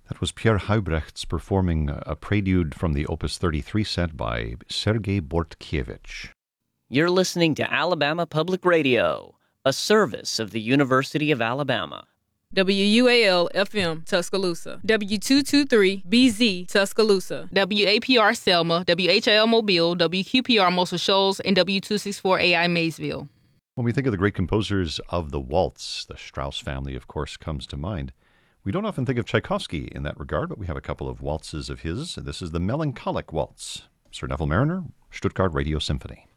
That was Pierre Heubrechts performing a prelude from the Opus 33 set by Sergei Bortkiewicz. You're listening to Alabama Public Radio, a service of the University of Alabama. WUAL-FM, Tuscaloosa. W223-BZ, Tuscaloosa. WAPR Selma, WHIL Mobile, WQPR Muscle Shoals, and W264AI Maysville. When we think of the great composers of the waltz, the Strauss family, of course, comes to mind. We don't often think of Tchaikovsky in that regard, but we have a couple of waltzes of his. This is the Melancholic Waltz. Sir Neville Mariner, Stuttgart Radio Symphony.